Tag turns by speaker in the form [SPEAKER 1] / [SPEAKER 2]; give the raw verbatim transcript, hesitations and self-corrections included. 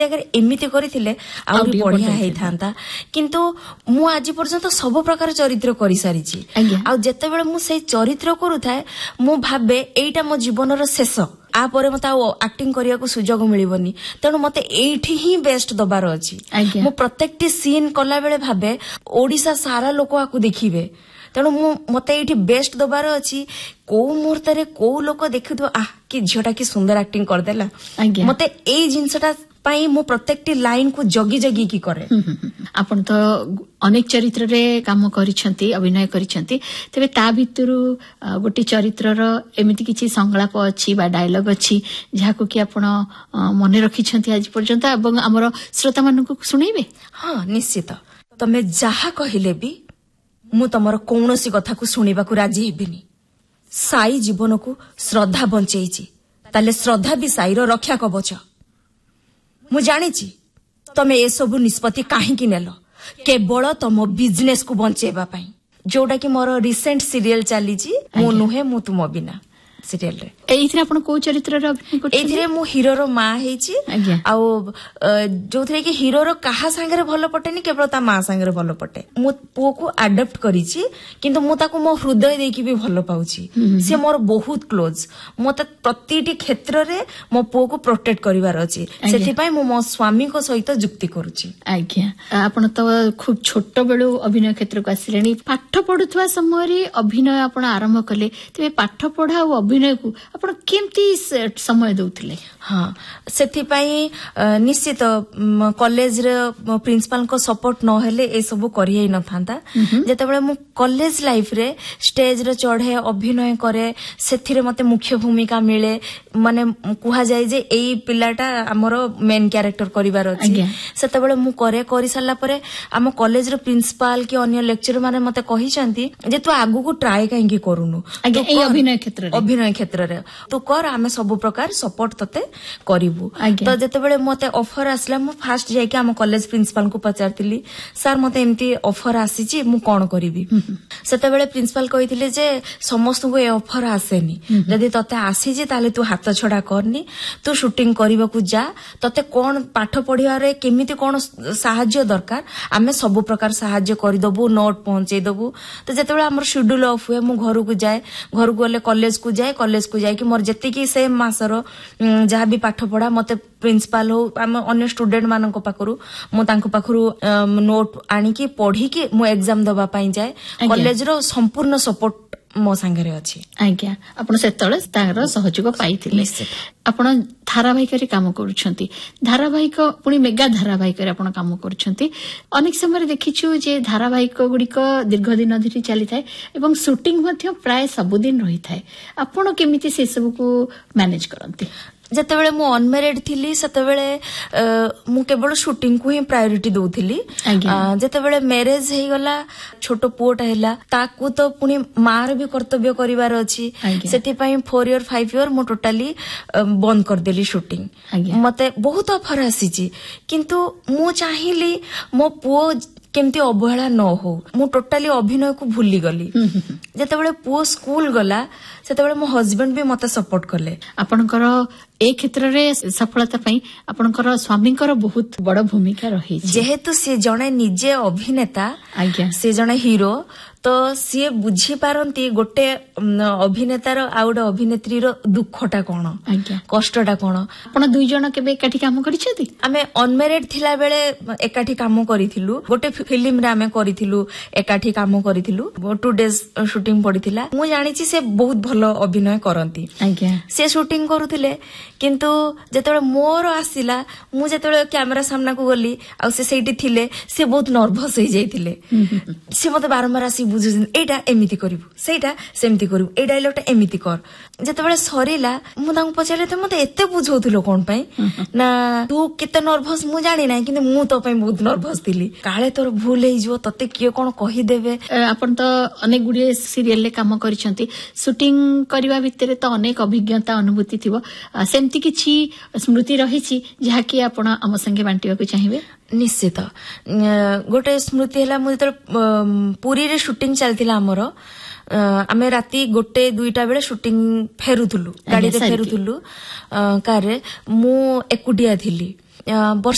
[SPEAKER 1] अगर एमिति करिथिले आउरी बढ़िया हेई थांता किंतु मु आज पर्यंत सब प्रकार चरित्र करि सारिछि आ जेतेबेले मु सेई चरित्र करूथाय मु भाबे एईटा मो जीवनर शेष आ परे मते एक्टिंग करिया को सुजोग मिलिबनी तेणु मते एठी ही बेस्ट दबार अछि मु प्रत्येकटी सीन कला बेले भाबे ओडिसा सारा लोक आकु देखिबे तेणु मु मते एठी बेस्ट दबार अछि को मुहूर्त रे को लोक देखिदो आ कि झियोटा कि सुंदर एक्टिंग कर देला मते एई जिंसटा पाई मु प्रत्येकटी लाइन को जगी जगी की करे
[SPEAKER 2] आपण तो अनेक चरित्र रे काम करिसंती अभिनय करिसंती तबे ता भितरु गोटी चरित्र रो एमिति किछि संगलाप अछि बा डायलॉग अछि जाको कि आपण मने रखिसंती आज पर्यंत एवं हमर श्रोता मानन को सुनैबे।
[SPEAKER 1] हां निश्चित तमे जहा कहिले भी मु तमर कोनोसी कथा को सुनिबा को राजी हेबिनी। साई जीवन को श्रद्धा बंचेइची ताले श्रद्धा भी साई रो रक्षा कवच। मु जानिची तमे ए सब निष्पत्ति काहे कि नेलो केवल तम बिजनेस को बंचेबा पई जोटा कि मोर रिसेंट सीरियल चलीची मु नुहे मु तुम बिना सीरियल रे
[SPEAKER 2] एइथरे आपण को चरित्र रे अभिनय करछि
[SPEAKER 1] एइथरे मु हीरो रो मां हेची आ जोथरे कि हीरो रो कहा संगे भलो पटेनी केवल ता मां संगे भलो पटे मु पो को अडॉप्ट करिछि किंतु मु ताको मो हृदय देकी भी भलो पाउछि से मोर बहुत क्लोज मते प्रतिटी क्षेत्र रे मो पो को प्रोटेक्ट करिवार अछि सेति पई मु मो स्वामी को सहित जुक्ति करूछि।
[SPEAKER 2] आज्ञा आपण तो खूब छोट बेलु अभिनय क्षेत्र को आसिलेनी पाठ पढुथवा समय रे अभिनय आपण आरंभ कले तबे पाठ पढा और अभिनय को आपण केमती समय दउथिले।
[SPEAKER 1] हाँ सेति पई निश्चित कॉलेज रे प्रिंसिपल को सपोर्ट न हेले ए सब करियै न थांता जेतेबेले मु कॉलेज लाइफ रे स्टेज रे चढ़े अभिनय करे सेथिरे मते मुख्य भूमिका मिले माने कुहा जाय जे एई पिलाटा हमर मेन कैरेक्टर करिवार अछि सेतेबेले मु करे करि साला परे हम कॉलेज रे प्रिंसिपल कि अन्य लेक्चरर माने मते कहिसंती जे तू आगु को ट्राई काहे कि करूनु
[SPEAKER 2] ए अभिनय क्षेत्र रे
[SPEAKER 1] अभिनय क्षेत्र रे तू कर आमे सब प्रकार सपोर्ट तते करिवु। तो जेतेबेले मते ऑफर आसला मु फास्ट जाय कि हम कॉलेज प्रिंसिपल को पचारतिली सर मते एम्ति ऑफर आसीची मु कोन करिवि सेतेबेले प्रिंसिपल कहिथिले जे समस्त को ए ऑफर आसेनी जदी तते आसी जे ताले तू हाथ छडा करनी तू शूटिंग करिवा को जा तते कोन पाठ पढिया रे केमिति कोन सहाय्य दरकार आमे सब प्रकार सहाय्य करि दबु नोट पहुंचे दबु। तो जेतेबेले हमर शेड्यूल ऑफ हुए मु घर को जाय घर को ले कॉलेज को जाय कॉलेज को जाय कि मोर जति कि सेम मासरो जहा भी पाठ पढ़ा मते प्रिंसिपल हो आम अन्य स्टूडेंट मानक पाखरु मु तांको पाखरु नोट आनी की पढ़ी की मु एग्जाम दबा पई जाय कॉलेज रो संपूर्ण सपोर्ट मो संगे रे अछि।
[SPEAKER 2] आज्ञा आपण सेतळे तार सहयोग पाइथिले आपण धारावाहिक रे काम करूछंती धारावाहिक पुनी मेगा धारावाहिक रे आपण काम करूछंती अनेक समय देखिछु जे धारावाहिक गुडी को दीर्घ दिन धरि चली थाए एवं शूटिंग मध्ये प्राय सब दिन रही थाए आपण केमिति से सब को मैनेज करंती।
[SPEAKER 1] जेतेबेले मु अनमेरिड थिली सेतेबेले मु केवल शूटिंग को ही प्रायोरिटी दउथिली जेतेबेले मैरिज हे गला छोटो पोट हैला ताकू तो पुनी मार भी कर्तव्य करिवार अछि सेति पई फोर ईयर फाइव ईयर मु टोटली बंद कर देली शूटिंग मते बहुत ऑफर आसीची किंतु मु चाहिली मो पो केमती अवहेला न हो मु टोटली अभिनय को भूली गली जेतेबेले पो स्कूल गला सेतेबेले मो हस्बैंड भी मते सपोर्ट करले।
[SPEAKER 2] आपनकर ए क्षेत्र रे सफलता पई आपनकर स्वामीकर बहुत बड़ भूमिका रही
[SPEAKER 1] जेहेतु से जणे निजे अभिनेता से जणे हीरो तो सी बुझी पारंती गोटे अभिनेतार आ गोटे अभिनेत्री रो दुखटा कोन कष्टटा कोन।
[SPEAKER 2] आपण दुई जण केबे एकाठी काम करिसेती
[SPEAKER 1] आमे अनमेरिड थिला बेले एकाठी काम करिथिलु गोटे फिल्म रे आमे करिथिलु एकाठी काम करिथिलु टू डेज शूटिंग पडिथिला मु जानिछि से बहुत भलो अभिनय करंती से शूटिंग करूथिले किंतु जेतेबेले मोर आसिला मु जेतेबेले कैमरा सामना को गली आ से सेठी थिले से बहुत नर्वस हो जाइथिले से मते बारंबार आसी बुझुछन एटा एमिति करिवु सेटा सेमिति करिवु ए डायलॉगटा एमिति कर जेतेबेले सरीला मु तांको पचाले त मते एते बुझौथिलो कोन पई ना तू केते नर्वस मु जानि ना किंतु मु तो पई बहुत नर्वस थिली काळे तोर भूल हे जो तते किए कोन कहि देबे।
[SPEAKER 2] आपण तो अनेक गुडी सीरियल ले काम करिसंती शूटिंग करबा भितरे तो अनेक अभिज्ञता अनुभूति थिबो सेमति किछि स्मृति रहिछि जहा कि आपण हम संगे बांटिबा को चाहिबे।
[SPEAKER 1] निश्चित गोटे स्मृति हैला मु जतरे पुरी रे शूटिंग चलथिला हमर आमे राती गोटे दुईटा बेले शूटिंग फेरुथुलु गाड़ी रे फेरुथुलु कार रे मु एकुटिया थिली